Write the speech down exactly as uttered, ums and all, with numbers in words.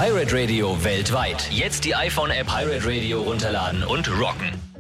Pirate Radio weltweit. Jetzt die iPhone-App Pirate Radio runterladen und rocken.